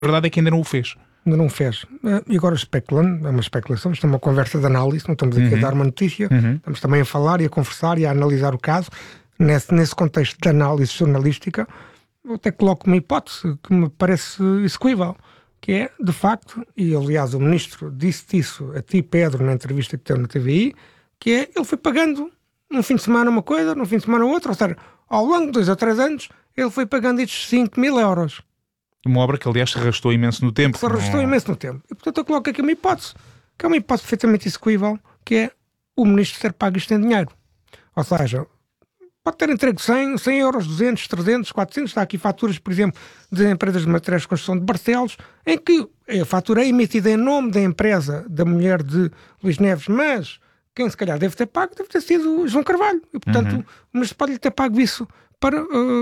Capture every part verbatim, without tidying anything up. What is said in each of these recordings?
verdade é que ainda não o fez. Ainda não o fez. E agora especulando, é uma especulação, isto é uma conversa de análise, não estamos aqui uhum. a dar uma notícia, uhum. estamos também a falar e a conversar e a analisar o caso. Nesse, nesse contexto de análise jornalística, eu até coloco uma hipótese que me parece execuível, que é, de facto, e aliás o Ministro disse isso a ti, Pedro, na entrevista que teve na T V I, que é, ele foi pagando num fim de semana uma coisa, num fim de semana outra, ou seja, ao longo de dois ou três anos, ele foi pagando estes cinco mil euros. Uma obra que, aliás, se arrastou imenso no tempo. Se arrastou não... imenso no tempo. E, portanto, eu coloco aqui uma hipótese, que é uma hipótese perfeitamente execuível, que é o Ministro ter pago isto em dinheiro. Ou seja, pode ter entregue cem, cem euros, duzentos, trezentos, quatrocentos. Está aqui faturas, por exemplo, de empresas de materiais de construção de Barcelos, em que a fatura é emitida em nome da empresa da mulher de Luís Neves, mas quem se calhar deve ter pago deve ter sido João Carvalho. E, portanto, uhum. o Ministro pode-lhe ter pago isso para,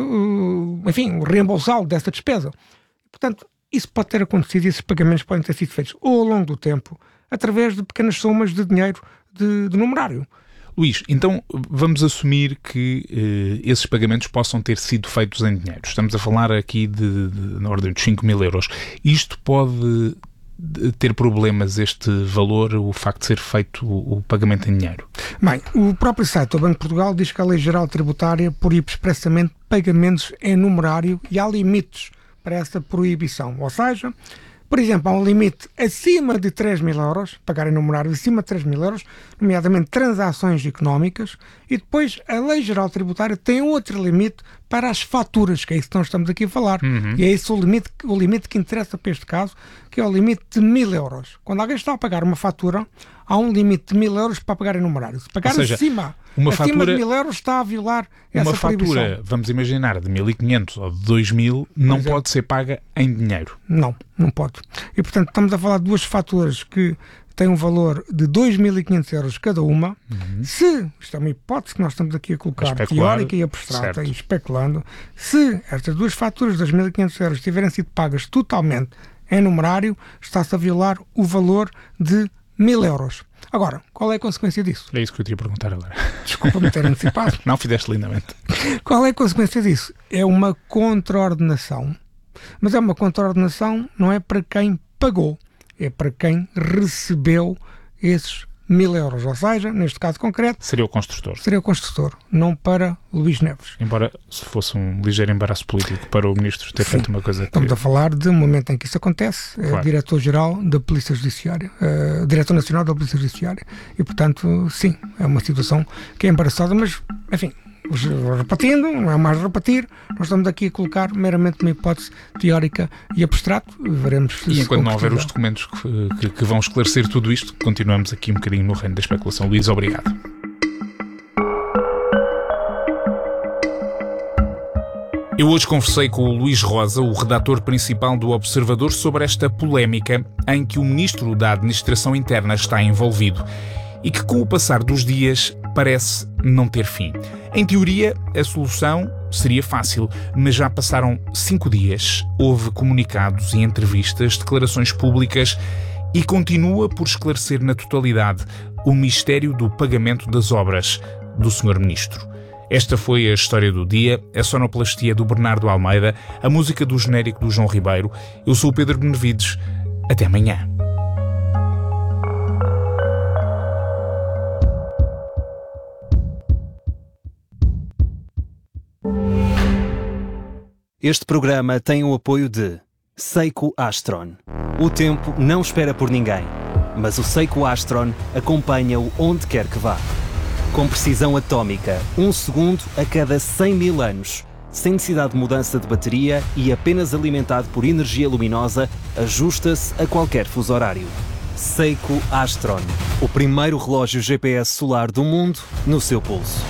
uh, uh, enfim, reembolsá-lo dessa despesa. Portanto, isso pode ter acontecido e esses pagamentos podem ter sido feitos ou ao longo do tempo, através de pequenas somas de dinheiro de, de numerário. Luís, então vamos assumir que eh, esses pagamentos possam ter sido feitos em dinheiro. Estamos a falar aqui de, de, na ordem dos cinco mil euros. Isto pode ter problemas, este valor, o facto de ser feito o, o pagamento em dinheiro? Bem, o próprio site do Banco de Portugal diz que a Lei Geral Tributária proíbe expressamente pagamentos em numerário e há limites para essa proibição. Ou seja, por exemplo, há um limite acima de três mil euros, pagar em numerário acima de três mil euros, nomeadamente transações económicas, e depois a Lei Geral Tributária tem outro limite para as faturas, que é isso que nós estamos aqui a falar. Uhum. E é esse o limite, o limite que interessa para este caso, que é o limite de mil euros. Quando alguém está a pagar uma fatura, há um limite de mil euros para pagar em numerário. Se pagar seja, acima, uma acima fatura, de mil euros está a violar essa uma proibição. Uma fatura, vamos imaginar, de mil e quinhentos ou de dois mil, não exemplo, pode ser paga em dinheiro. Não, não pode. E, portanto, estamos a falar de duas faturas que têm um valor de dois mil e quinhentos euros cada uma. Uhum. Se, isto é uma hipótese que nós estamos aqui a colocar, a teórica e abstrata, certo. E especulando, se estas duas faturas de dois mil e quinhentos euros tiverem sido pagas totalmente em numerário, está-se a violar o valor de mil euros. Agora, qual é a consequência disso? É isso que eu te ia perguntar agora. Desculpa-me ter antecipado. Não, fizeste lindamente. Qual é a consequência disso? É uma contraordenação. Mas é uma contraordenação, não é para quem pagou, é para quem recebeu esses mil euros. Ou seja, neste caso concreto... Seria o construtor. Seria o construtor, não para Luís Neves. Embora se fosse um ligeiro embaraço político para o Ministro ter sim, feito uma coisa... Estamos que... a falar de um momento em que isso acontece, claro. É Diretor-Geral da Polícia Judiciária, uh, Diretor Nacional da Polícia Judiciária. E, portanto, sim, é uma situação que é embaraçosa, mas, enfim... repetindo, não é mais repetir, nós estamos aqui a colocar meramente uma hipótese teórica e abstrato, veremos se e enquanto não houver os documentos que, que, que vão esclarecer tudo isto, continuamos aqui um bocadinho no reino da especulação. Luís, obrigado. Eu hoje conversei com o Luís Rosa, o redator principal do Observador, sobre esta polémica em que o Ministro da Administração Interna está envolvido e que, com o passar dos dias, parece não ter fim. Em teoria, a solução seria fácil, mas já passaram cinco dias, houve comunicados e entrevistas, declarações públicas e continua por esclarecer na totalidade o mistério do pagamento das obras do senhor Ministro. Esta foi a história do dia, a sonoplastia do Bernardo Almeida, a música do genérico do João Ribeiro. Eu sou o Pedro Benevides. Até amanhã. Este programa tem o apoio de Seiko Astron. O tempo não espera por ninguém, mas o Seiko Astron acompanha-o onde quer que vá. Com precisão atómica, um segundo a cada cem mil anos, sem necessidade de mudança de bateria e apenas alimentado por energia luminosa, ajusta-se a qualquer fuso horário. Seiko Astron, o primeiro relógio G P S solar do mundo no seu pulso.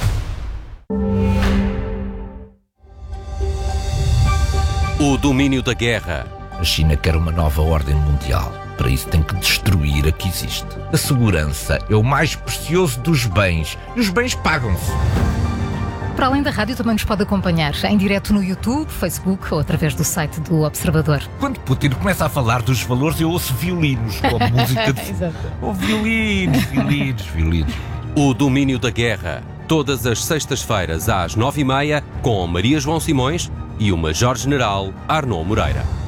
O domínio da guerra. A China quer uma nova ordem mundial. Para isso tem que destruir a que existe. A segurança é o mais precioso dos bens. E os bens pagam-se. Para além da rádio, também nos pode acompanhar em direto no YouTube, Facebook ou através do site do Observador. Quando Putin começa a falar dos valores, eu ouço violinos, com música de... Oh, violinos, violinos, violinos. O domínio da guerra. Todas as sextas-feiras às nove e meia, com Maria João Simões e o Major-General Arnaud Moreira.